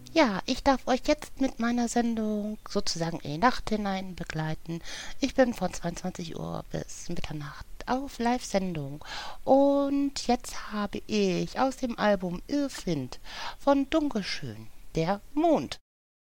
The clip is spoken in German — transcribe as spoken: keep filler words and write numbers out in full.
Ja, ich darf euch jetzt mit meiner Sendung sozusagen in die Nacht hinein begleiten. Ich bin von zweiundzwanzig Uhr bis Mitternacht auf Live-Sendung. Und jetzt habe ich aus dem Album Irrwind von Dunkelschön der Mond.